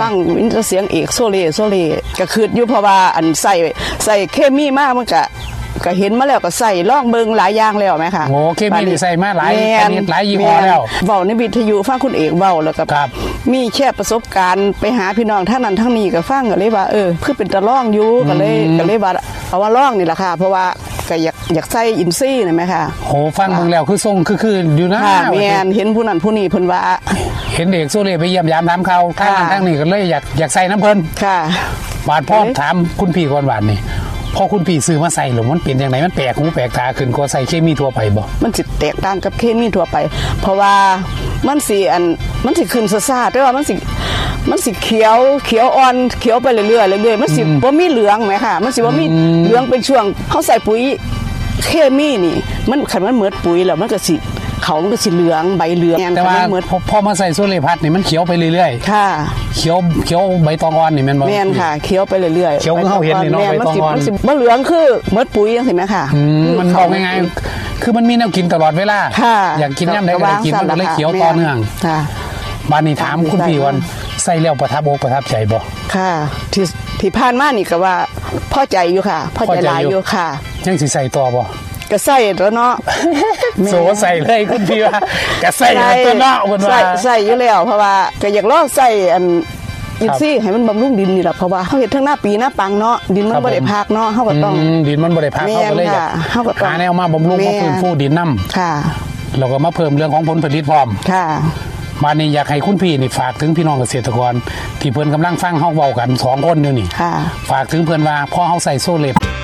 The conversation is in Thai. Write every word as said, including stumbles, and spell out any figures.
ฟังมีแต่เสียงเอกโซเล่โซเล่ก็คืออยู่เพราะว่าอันใส่ใส่เคมีมากมันก็ก็เห็นมาแล้วก็ใส่ล่องเบิงหลายอย่างแล้วไหมคะโอ้เคมีใส่มาหลายชนิดหลายยี่ห้อแล้วเบาในวิทยุฟังคุณเอกเบาแล้วก็มีแค่ประสบการณ์ไปหาพี่น้องทั้งนั้นทั้งนี้ก็ฟังก็เลยว่าเออคือเป็นตะล่องอยู่ก็เลยก็เลยว่าเอาว่าล่องนี่แหละค่ะเพราะว่าก็อยากอยากใส่อินซี่นะไหมคะโหฟังเบิ่งแล้วคือทรงคือคืออยู่นะแม่นเห็นผู้นั้นผู้นี้เพิ่นว่าเห็นเด็กโซเล่ไปเยี่ยมยามถามเขาทางนั้นทางนี้ก็เลยอยากอยากใส่น้ำเพิ่นค่ะบาดพ่อถามคุณพี่ก่อนหวานนี่พอคุณพี่ซื้อมาใส่หรือมันเปลี่ยนอย่างไรมันแปลกหูแปลกตาขึ้นกว่าใส่เคมีทั่วไปบ่มันสิแตกต่างกับเคมีทั่วไปเพราะว่ามันสิอันมันสิขึ้นซ่าๆแต่ว่ามันสิมันสิเขียวเขียวอ่อนเขียวไปเรื่อยๆเรื่อยๆมันสิบ่มีเหลืองไหมค่ะมันสิบ่มีเหลืองเป็นช่วงเขาใส่ปุ๋ยเคมีนี่มันคันมันเหมือนปุ๋ยแล้วมันก็สิเขามันก็สีเหลืองใบเหลืองแต่ว่าพอมาใส่โซเล่พัดนี่มันเขียวไปเรื่อยๆค่ะเขียวเขียวใบตองอ่อนนี่แม่นบ่แม่นค่ะเขียวไปเรื่อยๆเขียวเขาเห็นนี่เนาะใบตองอ่อนมันสิบ่เหลืองคือเหมือนปุ๋ยจังซี่แม่ค่ะมันบอกง่ายๆคือมันมีแนวกินตลอดเวลาอยากกินยามใดก็ได้กินมันก็เลยเขียวต่อเนื่องค่ะบ้านนี้ถามคุณพี่วันใส่แล้วประทับอกประทับใจบ่ค่ะที่ที่ผ่านมานี่ก็ว่าพอใจอยู่ค่ะพอใจหลายอยู่ค่ะยังสิใส่ต่อบ่ก็ใส่แล้วเนาะโซใส่เลยคุณพี่ว่าก็ใส่ตัวเนาะคุณว่าใส่อยู่แล้วเพราะว่าก็อยากลองใส่อันอินซี่ให้มันบำรุงดินนี่แหละเพราะว่าเขาเห็นทั้งหน้าปีหน้าปังเนาะดินมันบ่ได้พักเนาะเขาก็ต้องดินมันบ่ได้พักเขาก็เลยอยากหาแนวมาบำรุงมาฟื้นฟูดินน้ำค่ะเราก็มาเพิ่มเรื่องของผลผลิตพร้อมค่ะมานี่อยากให้คุณพี่นี่ฝากถึงพี่น้องเกษตรกรที่เพิ่นกำลังฟังเฮาเว้ากันสองคนอยู่นี่ฝากถึงเพิ่นว่าพอเฮาใส่โซเล่